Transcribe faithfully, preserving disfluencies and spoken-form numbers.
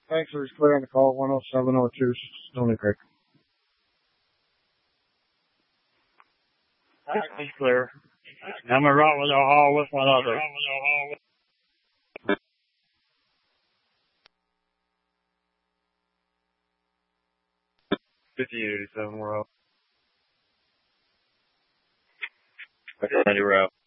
Thanks for clearing the call. one oh seven oh two Stony Creek. That's clear. I'm a route with a hall with one other. fifty eighty-seven, we're up. ninety route.